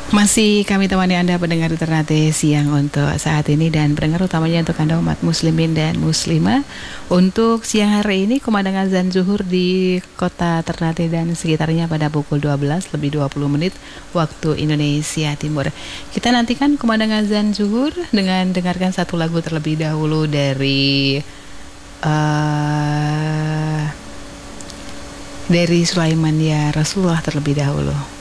Masih kami temani Anda pendengar Ternate siang untuk saat ini, dan pendengar utamanya untuk Anda umat muslimin dan muslimah. Untuk siang hari ini kumandang azan zuhur di kota Ternate dan sekitarnya pada pukul 12 lebih 20 menit waktu Indonesia Timur. Kita nantikan kumandang azan zuhur dengan dengarkan satu lagu terlebih dahulu dari Sulaiman ya Rasulullah terlebih dahulu.